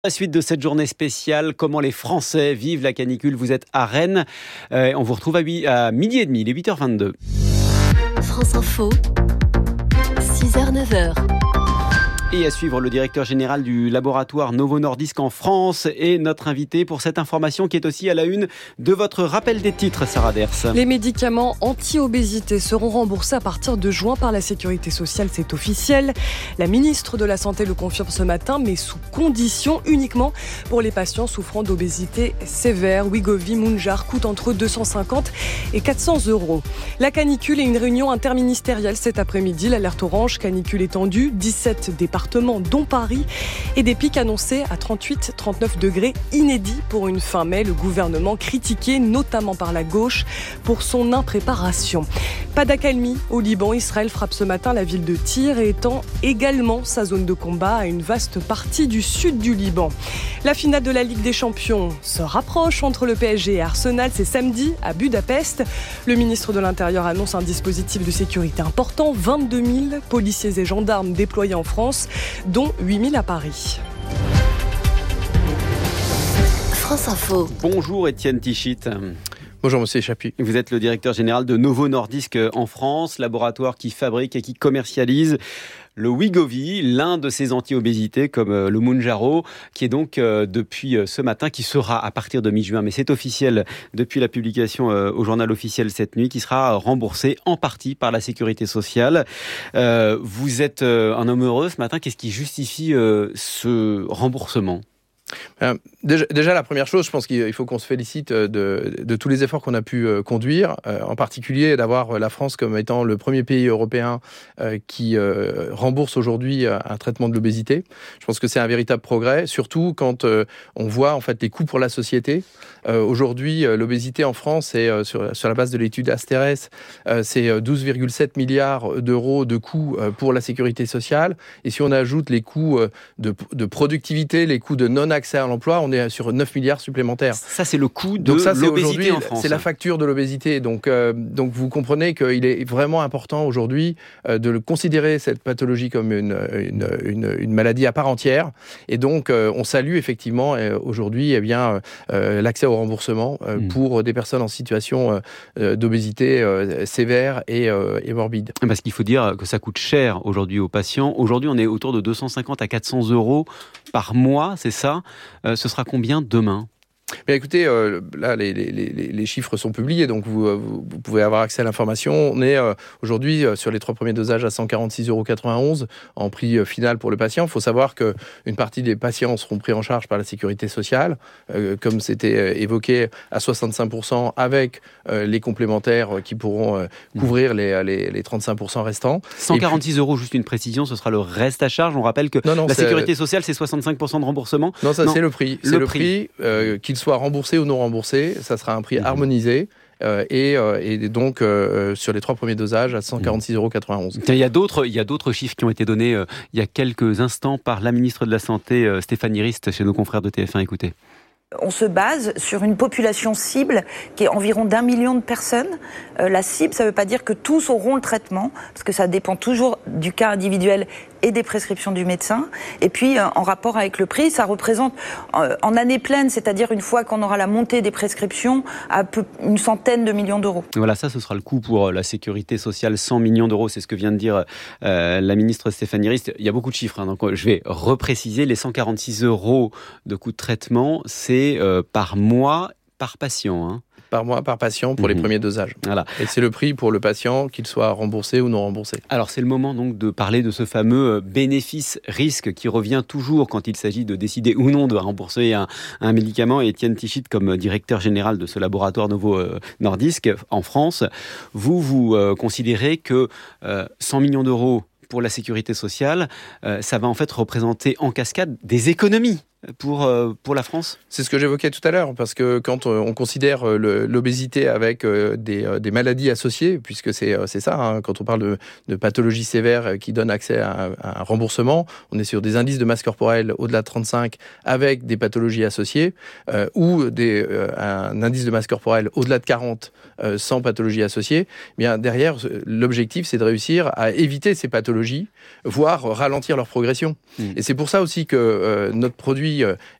La suite de cette journée spéciale, comment les Français vivent la canicule. Vous êtes à Rennes. On vous retrouve à midi et demi, il est 8h22. France Info, 6h, 9h. Et à suivre, le directeur général du laboratoire Novo Nordisk en France est notre invité pour cette information qui est aussi à la une de votre rappel des titres, Sarah Ders. Les médicaments anti-obésité seront remboursés à partir de juin par la Sécurité sociale, c'est officiel. La ministre de la Santé le confirme ce matin, mais sous condition uniquement pour les patients souffrant d'obésité sévère. Wegovy, Mounjaro coûtent entre 250 et 400 euros. La canicule et une réunion interministérielle cet après-midi. L'alerte orange, canicule étendue, 17 départements dont Paris, et des pics annoncés à 38-39 degrés, inédits pour une fin mai. Le gouvernement critiqué, notamment par la gauche, pour son impréparation. Pas d'accalmie au Liban. Israël frappe ce matin la ville de Tyr et étend également sa zone de combat à une vaste partie du sud du Liban. La finale de la Ligue des Champions se rapproche entre le PSG et Arsenal. C'est samedi à Budapest. Le ministre de l'Intérieur annonce un dispositif de sécurité important. 22 000 policiers et gendarmes déployés en France, dont 8 000 à Paris. France Info. Bonjour Étienne Tichit. Bonjour Monsieur Chapuis. Vous êtes le directeur général de Novo Nordisk en France, laboratoire qui fabrique et qui commercialise le Wegovy, l'un de ces anti-obésités comme le Mounjaro, qui est donc depuis ce matin, qui sera à partir de mi-juin, mais c'est officiel depuis la publication au journal officiel cette nuit, qui sera remboursé en partie par la Sécurité sociale. Vous êtes un homme heureux ce matin. Qu'est-ce qui justifie ce remboursement ? Déjà, la première chose, je pense qu'il faut qu'on se félicite de tous les efforts qu'on a pu conduire, en particulier d'avoir la France comme étant le premier pays européen qui rembourse aujourd'hui un traitement de l'obésité. Je pense que c'est un véritable progrès, surtout quand on voit en fait les coûts pour la société. Aujourd'hui, l'obésité en France, est sur la base de l'étude Asterès, c'est 12,7 milliards d'euros de coûts pour la sécurité sociale. Et si on ajoute les coûts de productivité, les coûts de non-accès à l'emploi, on est sur 9 milliards supplémentaires. Ça, c'est le coût de l'obésité en France. C'est la facture de l'obésité. Donc vous comprenez qu'il est vraiment important aujourd'hui de considérer cette pathologie comme une maladie à part entière. Et donc, on salue effectivement aujourd'hui l'accès au remboursement pour des personnes en situation d'obésité sévère et morbide. Parce qu'il faut dire que ça coûte cher aujourd'hui aux patients. Aujourd'hui, on est autour de 250 à 400 euros par mois, c'est ça. Ce sera combien demain ? Bien écoutez, là les chiffres sont publiés, donc vous pouvez avoir accès à l'information. On est aujourd'hui sur les 3 premiers dosages à 146,91 € en prix final pour le patient. Il faut savoir qu'une partie des patients seront pris en charge par la Sécurité sociale, comme c'était évoqué, à 65%, avec les complémentaires qui pourront couvrir les 35% restants. 146 €, juste une précision, ce sera le reste à charge. On rappelle que la Sécurité sociale, c'est 65% de remboursement. Non, c'est le prix. C'est le prix qu'il soit remboursé ou non remboursé, ça sera un prix harmonisé. Et donc sur les 3 premiers dosages à 146,91 €. Il y a d'autres chiffres qui ont été donnés il y a quelques instants par la ministre de la Santé, Stéphanie Rist, chez nos confrères de TF1. Écoutez. On se base sur une population cible qui est environ d'1 million de personnes. La cible, ça ne veut pas dire que tous auront le traitement, parce que ça dépend toujours du cas individuel et des prescriptions du médecin. Et puis, en rapport avec le prix, ça représente, en année pleine, c'est-à-dire une fois qu'on aura la montée des prescriptions, une centaine de millions d'euros. Voilà, ça, ce sera le coût pour la Sécurité sociale, 100 millions d'euros. C'est ce que vient de dire la ministre Stéphanie Rist. Il y a beaucoup de chiffres, donc je vais repréciser. Les 146 € de coût de traitement, c'est par mois, par patient. Par mois, par patient, pour les premiers dosages. Voilà. Et c'est le prix pour le patient, qu'il soit remboursé ou non remboursé. Alors, c'est le moment donc de parler de ce fameux bénéfice-risque qui revient toujours quand il s'agit de décider ou non de rembourser un médicament. Et Étienne Tichit, comme directeur général de ce laboratoire Novo Nordisk en France, vous considérez que 100 millions d'euros pour la Sécurité sociale, ça va en fait représenter en cascade des économies pour la France ? C'est ce que j'évoquais tout à l'heure, parce que quand on considère l'obésité avec des maladies associées, puisque c'est ça, quand on parle de pathologies sévères qui donnent accès à un remboursement, on est sur des indices de masse corporelle au-delà de 35 avec des pathologies associées, ou un indice de masse corporelle au-delà de 40 sans pathologie associée. Bien derrière, l'objectif, c'est de réussir à éviter ces pathologies, voire ralentir leur progression. Et c'est pour ça aussi que notre produit aujourd'hui